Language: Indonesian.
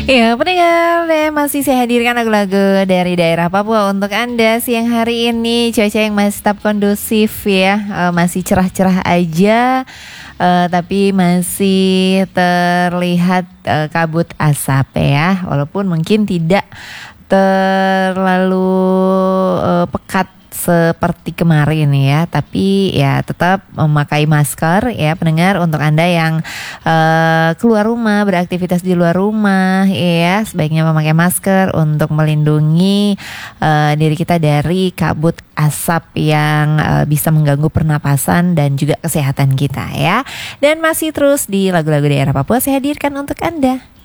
Ya, pendengar, masih saya hadirkan lagu-lagu dari daerah Papua untuk Anda siang hari ini. Cuaca yang masih tetap kondusif ya, masih cerah-cerah aja, tapi masih terlihat kabut asap ya. Walaupun mungkin tidak terlalu pekat seperti kemarin ya, tapi ya tetap memakai masker ya pendengar. Untuk Anda yang keluar rumah, beraktivitas di luar rumah ya, sebaiknya memakai masker untuk melindungi diri kita dari kabut asap yang bisa mengganggu pernapasan dan juga kesehatan kita ya. Dan masih terus di lagu-lagu daerah Papua saya hadirkan untuk Anda.